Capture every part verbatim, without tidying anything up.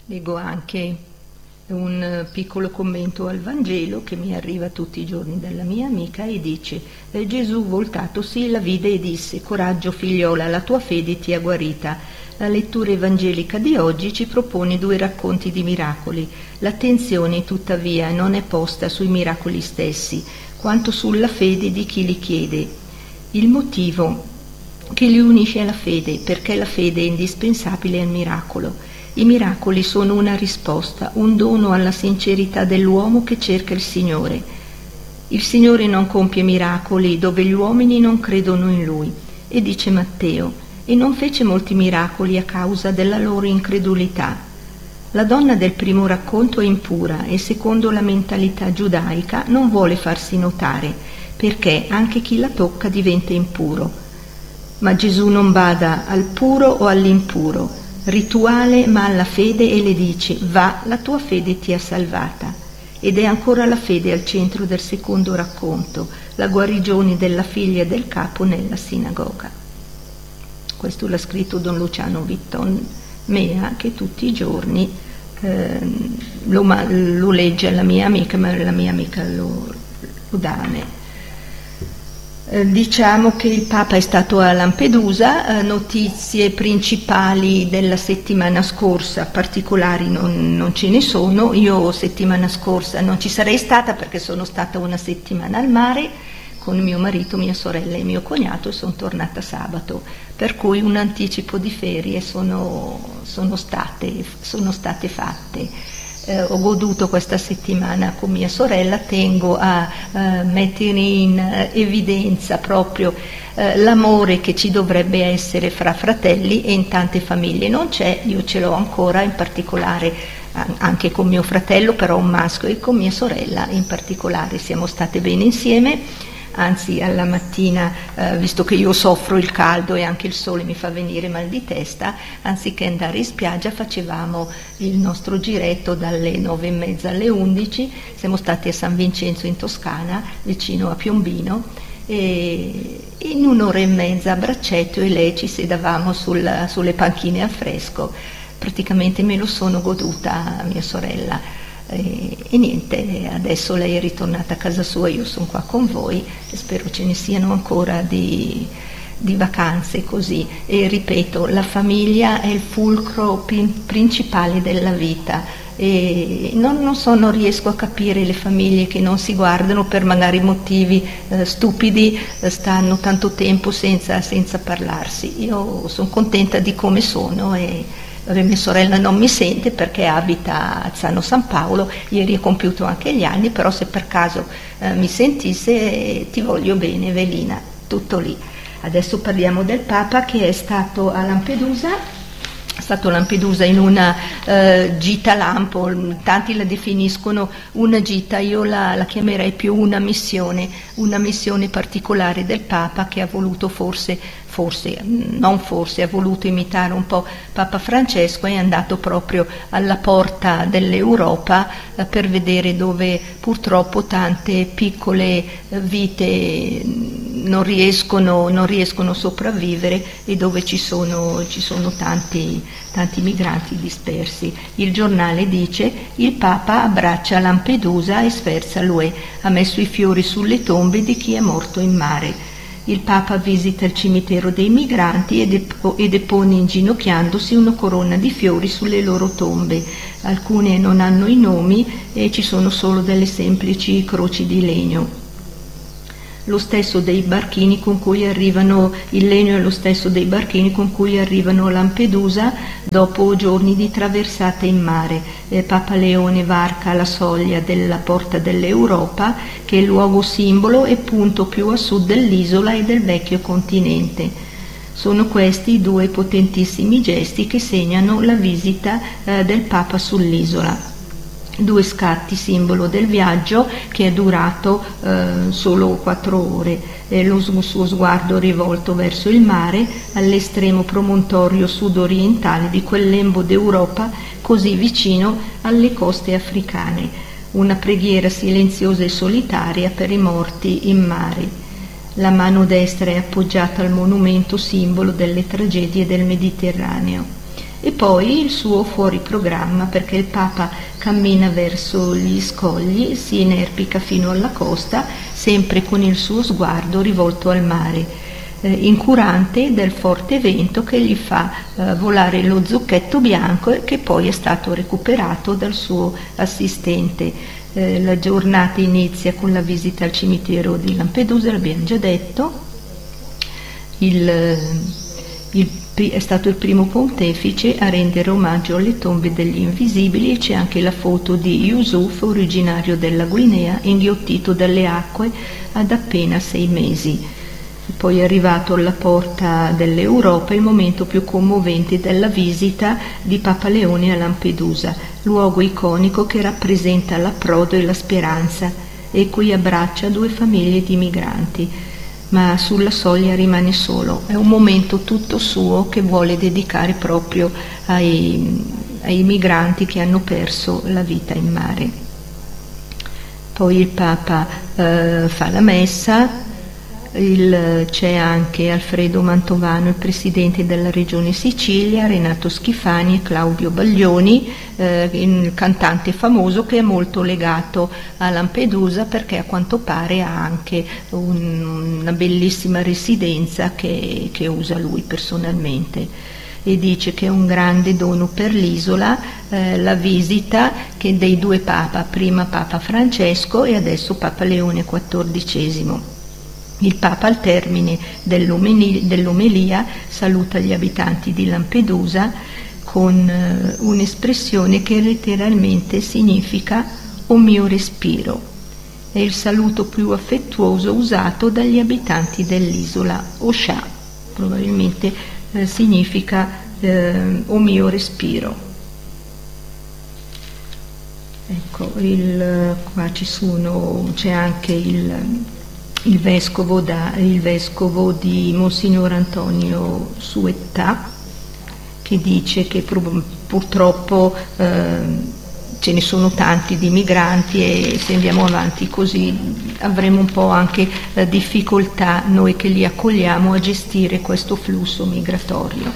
Leggo anche un piccolo commento al Vangelo che mi arriva tutti i giorni dalla mia amica e dice: eh, Gesù voltatosi la vide e disse: coraggio figliola, la tua fede ti ha guarita. La lettura evangelica di oggi ci propone due racconti di miracoli. L'attenzione tuttavia non è posta sui miracoli stessi quanto sulla fede di chi li chiede. Il motivo che li unisce alla fede, perché la fede è indispensabile al miracolo. I miracoli sono una risposta, un dono alla sincerità dell'uomo che cerca il Signore. Il Signore non compie miracoli dove gli uomini non credono in Lui. E dice Matteo: e non fece molti miracoli a causa della loro incredulità. La donna del primo racconto è impura e secondo la mentalità giudaica non vuole farsi notare, perché anche chi la tocca diventa impuro. Ma Gesù non bada al puro o all'impuro, rituale ma alla fede, e le dice: va, la tua fede ti ha salvata. Ed è ancora la fede al centro del secondo racconto, la guarigione della figlia del capo nella sinagoga. Questo l'ha scritto Don Luciano Vitton Mea, che tutti i giorni eh, lo, lo legge alla mia amica, ma la mia amica lo, lo dà a me. Eh, diciamo che il Papa è stato a Lampedusa, eh, notizie principali della settimana scorsa, particolari non, non ce ne sono. Io settimana scorsa non ci sarei stata perché sono stata una settimana al mare con mio marito, mia sorella e mio cognato, e sono tornata sabato, per cui un anticipo di ferie sono, sono, state, sono state fatte. Eh, ho goduto questa settimana con mia sorella, tengo a eh, mettere in eh, evidenza proprio eh, l'amore che ci dovrebbe essere fra fratelli, e in tante famiglie non c'è, io ce l'ho ancora, in particolare anche con mio fratello, però un maschio, e con mia sorella in particolare siamo state bene insieme. Anzi, alla mattina, eh, visto che io soffro il caldo e anche il sole mi fa venire mal di testa, anziché andare in spiaggia facevamo il nostro giretto dalle nove e mezza alle undici. Siamo stati a San Vincenzo in Toscana, vicino a Piombino, e in un'ora e mezza a braccetto e lei ci sedavamo sul, sulle panchine a fresco. Praticamente me lo sono goduta, mia sorella. E, e niente, adesso lei è ritornata a casa sua, io sono qua con voi e spero ce ne siano ancora di, di vacanze così. E ripeto, la famiglia è il fulcro principale della vita, e non, non so, non riesco a capire le famiglie che non si guardano per magari motivi eh, stupidi, eh, stanno tanto tempo senza, senza parlarsi. Io sono contenta di come sono, e mia sorella non mi sente perché abita a Zano San Paolo, ieri ha compiuto anche gli anni, però se per caso eh, mi sentisse, eh, ti voglio bene Evelina, tutto lì. Adesso parliamo del Papa che è stato a Lampedusa, è stato a Lampedusa in una eh, gita lampo, tanti la definiscono una gita, io la, la chiamerei più una missione, una missione particolare del Papa, che ha voluto forse forse, non forse, ha voluto imitare un po' Papa Francesco, è andato proprio alla porta dell'Europa eh, per vedere dove purtroppo tante piccole vite non riescono, non riescono a sopravvivere, e dove ci sono, ci sono tanti, tanti migranti dispersi. Il giornale dice: il Papa abbraccia Lampedusa e sferza l'U E, ha messo i fiori sulle tombe di chi è morto in mare. Il Papa visita il cimitero dei migranti e, depo- e depone inginocchiandosi una corona di fiori sulle loro tombe. Alcune non hanno i nomi e ci sono solo delle semplici croci di legno. Lo stesso dei barchini con cui arrivano, il legno è lo stesso dei barchini con cui arrivano a Lampedusa dopo giorni di traversata in mare. Eh, Papa Leone varca la soglia della porta dell'Europa, che è il luogo simbolo e punto più a sud dell'isola e del vecchio continente. Sono questi i due potentissimi gesti che segnano la visita eh, del Papa sull'isola. Due scatti simbolo del viaggio, che è durato eh, solo quattro ore, eh, lo suo sguardo rivolto verso il mare, all'estremo promontorio sud-orientale di quel lembo d'Europa così vicino alle coste africane, una preghiera silenziosa e solitaria per i morti in mare. La mano destra è appoggiata al monumento simbolo delle tragedie del Mediterraneo. E poi il suo fuori programma, perché il Papa cammina verso gli scogli, si inerpica fino alla costa, sempre con il suo sguardo rivolto al mare, eh, incurante del forte vento che gli fa eh, volare lo zucchetto bianco, che poi è stato recuperato dal suo assistente. Eh, la giornata inizia con la visita al cimitero di Lampedusa, l'abbiamo già detto. Il, il È stato il primo pontefice a rendere omaggio alle tombe degli invisibili, e c'è anche la foto di Yusuf, originario della Guinea, inghiottito dalle acque ad appena sei mesi. Poi è arrivato alla porta dell'Europa il momento più commovente della visita di Papa Leone a Lampedusa, luogo iconico che rappresenta l'approdo e la speranza, e cui abbraccia due famiglie di migranti. Ma sulla soglia rimane solo, è un momento tutto suo che vuole dedicare proprio ai, ai migranti che hanno perso la vita in mare. Poi il Papa eh, fa la messa, il, c'è anche Alfredo Mantovano, il presidente della regione Sicilia, Renato Schifani e Claudio Baglioni, eh, il cantante famoso che è molto legato a Lampedusa, perché a quanto pare ha anche un, una bellissima residenza che, che usa lui personalmente, e dice che è un grande dono per l'isola eh, la visita che dei due Papa, prima Papa Francesco e adesso Papa Leone quattordicesimo. Il Papa al termine dell'omelia saluta gli abitanti di Lampedusa con un'espressione che letteralmente significa "o mio respiro". È il saluto più affettuoso usato dagli abitanti dell'isola. Osha probabilmente eh, significa eh, "o mio respiro". Ecco, il, qua ci sono, c'è anche il Il vescovo, da, il vescovo di Monsignor Antonio Suettà, che dice che purtroppo eh, ce ne sono tanti di migranti, e se andiamo avanti così avremo un po' anche eh, difficoltà noi che li accogliamo a gestire questo flusso migratorio.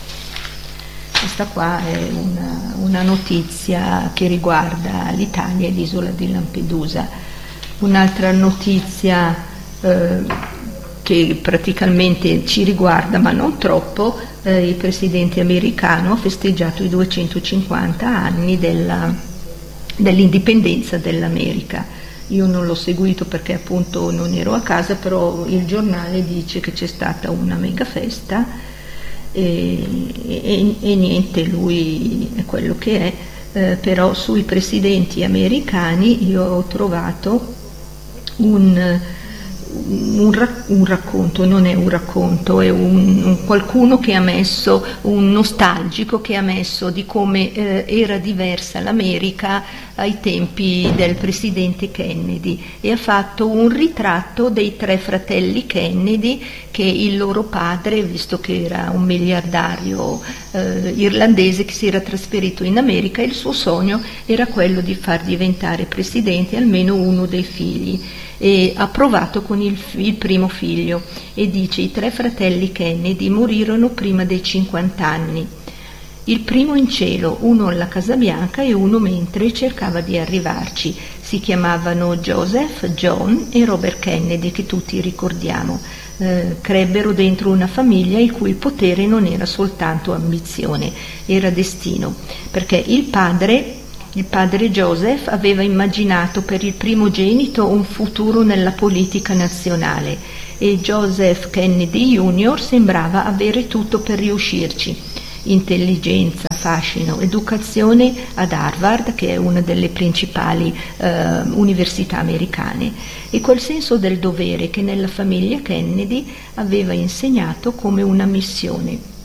Questa qua è una, una notizia che riguarda l'Italia e l'isola di Lampedusa. Un'altra notizia eh, che praticamente ci riguarda ma non troppo, eh, il presidente americano ha festeggiato i duecentocinquanta anni della, dell'indipendenza dell'America. Io non l'ho seguito perché appunto non ero a casa, però il giornale dice che c'è stata una mega festa e, e, e niente, lui è quello che è, eh, però sui presidenti americani io ho trovato Un, un, un racconto, non è un racconto, è un, un qualcuno che ha messo, un nostalgico che ha messo di come eh, era diversa l'America ai tempi del presidente Kennedy, e ha fatto un ritratto dei tre fratelli Kennedy, che il loro padre, visto che era un miliardario eh, irlandese che si era trasferito in America, il suo sogno era quello di far diventare presidente almeno uno dei figli, e ha provato con il, il primo figlio, e dice: i tre fratelli Kennedy morirono prima dei cinquanta anni, il primo in cielo, uno alla Casa Bianca e uno mentre cercava di arrivarci. Si chiamavano Joseph, John e Robert Kennedy, che tutti ricordiamo. Eh, crebbero dentro una famiglia il cui potere non era soltanto ambizione, era destino, perché il padre Il padre Joseph aveva immaginato per il primogenito un futuro nella politica nazionale, e Joseph Kennedy junior sembrava avere tutto per riuscirci: intelligenza, fascino, educazione ad Harvard, che è una delle principali eh, università americane, e quel senso del dovere che nella famiglia Kennedy aveva insegnato come una missione.